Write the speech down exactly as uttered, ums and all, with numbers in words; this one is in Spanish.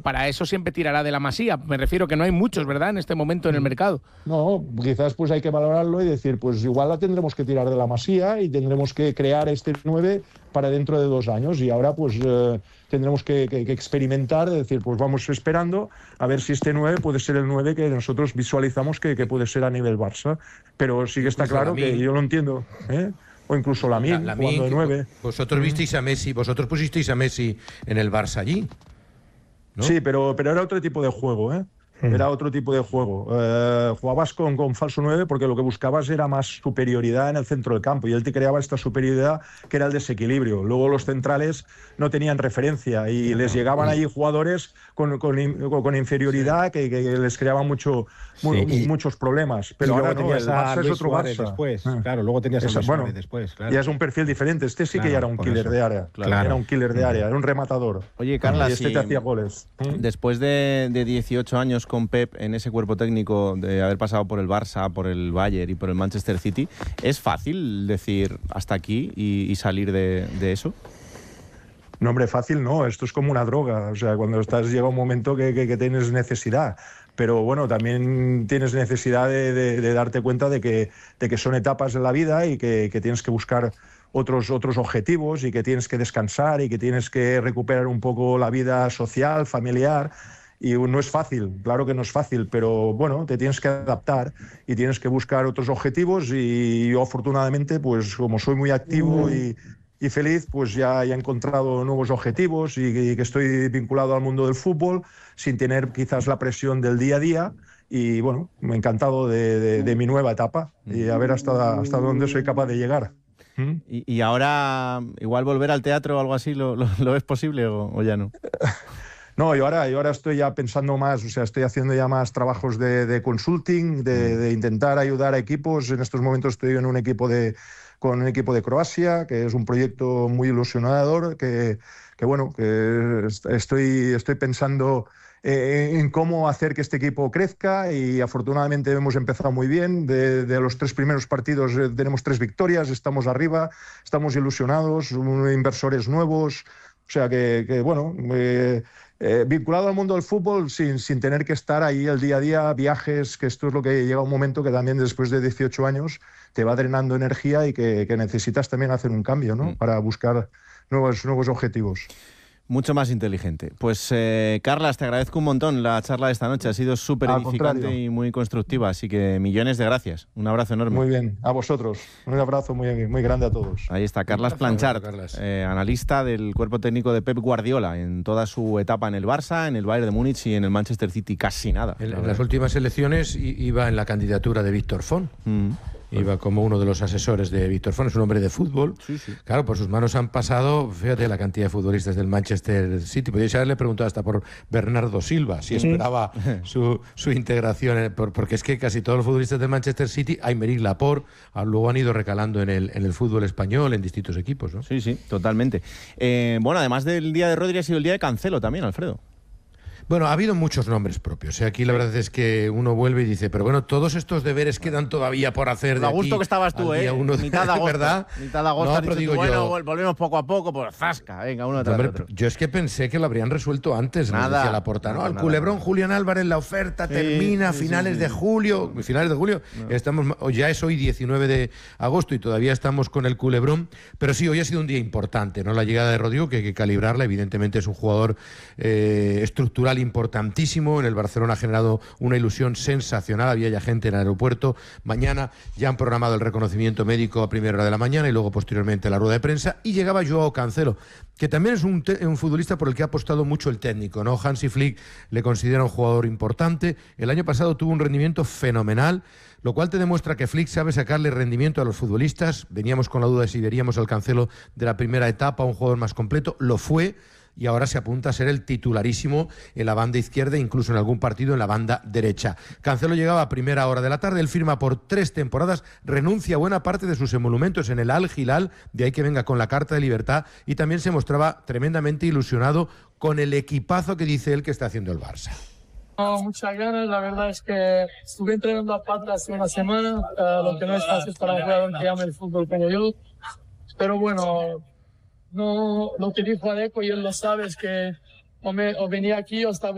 para eso siempre tirará de la Masía. Me refiero que no hay muchos, ¿verdad?, en este momento en el mercado. No, quizás pues hay que valorarlo y decir, pues igual la tendremos que tirar de la Masía y tendremos que crear este nueve para dentro de dos años. Y ahora pues eh, tendremos que, que, que experimentar, es decir, pues vamos esperando a ver si este nueve puede ser el nueve que nosotros visualizamos que, que puede ser a nivel Barça. Pero sí que está Incluso claro Lamine. que yo lo entiendo, ¿eh? O incluso Lamine, La, jugando de nueve. Vosotros visteis a Messi, vosotros pusisteis a Messi en el Barça allí, ¿no? Sí, pero, pero era otro tipo de juego, ¿eh? Era otro tipo de juego. Eh, jugabas con, con falso nueve porque lo que buscabas era más superioridad en el centro del campo y él te creaba esta superioridad que era el desequilibrio. Luego los centrales no tenían referencia y les llegaban allí jugadores con, con, con inferioridad que, que les creaban mucho, mu Sí. muchos problemas. Pero Pero ahora ahora no, tenías el a Barça es Luis otro Suárez Barça. después. Ah. Claro, luego tenías a Esa- Luis bueno, Suárez después, claro. Ya es un perfil diferente. Este sí Claro, que ya era un por killer eso. de área. Claro. Era un killer de área, era un rematador. Oye, Carla, y este si te hacía goles. después de, de dieciocho años con Pep en ese cuerpo técnico, de haber pasado por el Barça, por el Bayern y por el Manchester City, ¿es fácil decir hasta aquí y, y salir de, de eso? No, hombre, fácil no, esto es como una droga, o sea, cuando estás llega un momento que, que, que tienes necesidad, pero bueno, también tienes necesidad de, de, de darte cuenta de que, de que son etapas en la vida y que, que tienes que buscar otros, otros objetivos y que tienes que descansar y que tienes que recuperar un poco la vida social, familiar. Y no es fácil, claro que no es fácil, pero bueno, te tienes que adaptar y tienes que buscar otros objetivos y yo afortunadamente, pues como soy muy activo y, y feliz, pues ya, ya he encontrado nuevos objetivos y, y que estoy vinculado al mundo del fútbol sin tener quizás la presión del día a día y bueno, me he encantado de, de, de mi nueva etapa y a ver hasta, hasta dónde soy capaz de llegar. ¿Mm? Y, y ahora, igual volver al teatro o algo así, ¿lo, lo, lo es posible o, o ya no? No, yo ahora, yo ahora estoy ya pensando más, o sea, estoy haciendo ya más trabajos de, de consulting, de, de intentar ayudar a equipos. En estos momentos estoy en un equipo de, con un equipo de Croacia, que es un proyecto muy ilusionador, que, que bueno, que estoy, estoy pensando eh, en cómo hacer que este equipo crezca y afortunadamente hemos empezado muy bien. De, de los tres primeros partidos eh, tenemos tres victorias, estamos arriba, estamos ilusionados, inversores nuevos, o sea que, que bueno... Eh, Eh, vinculado al mundo del fútbol sin, sin tener que estar ahí el día a día, viajes, que esto es lo que llega un momento que también después de dieciocho años te va drenando energía y que, que necesitas también hacer un cambio, ¿no? Mm. Para buscar nuevos, nuevos objetivos. Mucho más inteligente. Pues, eh, Carlas, te agradezco un montón la charla de esta noche. Ha sido súper edificante y muy constructiva. Así que millones de gracias. Un abrazo enorme. Muy bien. A vosotros. Un abrazo muy, muy grande a todos. Ahí está, Carlas Planchart, eh, analista del cuerpo técnico de Pep Guardiola en toda su etapa en el Barça, en el Bayern de Múnich y en el Manchester City. Casi nada. En, en las últimas elecciones iba en la candidatura de Víctor Font. Mm. Iba como uno de los asesores de Víctor Font, es un hombre de fútbol. Sí, sí. Claro, por sus manos han pasado, fíjate la cantidad de futbolistas del Manchester City. Podríais haberle preguntado hasta por Bernardo Silva, si esperaba su, su integración, porque es que casi todos los futbolistas del Manchester City, Aymeric Laporte, luego han ido recalando en el, en el fútbol español, en distintos equipos, ¿no? Sí, sí, totalmente. Eh, bueno, además del día de Rodri ha sido el día de Cancelo también, Alfredo. Bueno, ha habido muchos nombres propios. ¿eh? Aquí la verdad es que uno vuelve y dice, pero bueno, todos estos deberes quedan todavía por hacer. De a gusto aquí que estabas tú, ¿eh? Uno de, mitad de agosto. ¿verdad? Mitad de agosto. No, pero digo tú, yo, bueno, volvemos poco a poco, pues zasca, venga, uno tras hombre, otro. Yo es que pensé que lo habrían resuelto antes, nada, nos decía Laporta, ¿no? nada, El nada, culebrón nada. Julián Álvarez, la oferta sí, termina a sí, finales sí, de sí. julio. Finales de julio. No. Estamos, ya es hoy diecinueve de agosto y todavía estamos con el culebrón. Pero sí, hoy ha sido un día importante, ¿no? La llegada de Rodrigo, que hay que calibrarla. Evidentemente es un jugador eh, estructural importantísimo. En el Barcelona ha generado una ilusión sensacional. Había ya gente en el aeropuerto. Mañana ya han programado el reconocimiento médico a primera hora de la mañana y luego posteriormente la rueda de prensa. Y llegaba Joao Cancelo, que también es un, un futbolista por el que ha apostado mucho el técnico, ¿no? Hansi Flick le considera un jugador importante. El año pasado tuvo un rendimiento fenomenal, lo cual te demuestra que Flick sabe sacarle rendimiento a los futbolistas. Veníamos con la duda de si veríamos al Cancelo de la primera etapa, un jugador más completo. Lo fue. Y ahora se apunta a ser el titularísimo en la banda izquierda, incluso en algún partido en la banda derecha. Cancelo llegaba a primera hora de la tarde, él firma por tres temporadas, renuncia a buena parte de sus emolumentos en el Al Hilal, de ahí que venga con la carta de libertad, y también se mostraba tremendamente ilusionado con el equipazo que dice él que está haciendo el Barça. No, muchas ganas, la verdad es que estuve entrenando a pata hace una semana, uh, lo que no es fácil para un jugador que llama el fútbol como yo, pero bueno... No, lo que dijo Adeco y él lo sabe es que o, me, o venía aquí o estaba